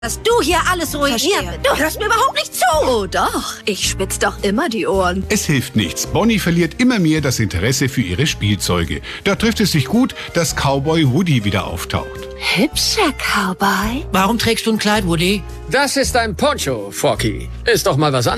Dass du hier alles ruinierst. Du hörst mir überhaupt nicht zu. Oh doch, ich spitz doch immer die Ohren. Es hilft nichts. Bonnie verliert immer mehr das Interesse für ihre Spielzeuge. Da trifft es sich gut, dass Cowboy Woody wieder auftaucht. Hübscher Cowboy. Warum trägst du ein Kleid, Woody? Das ist ein Poncho, Forky. Ist doch mal was anderes.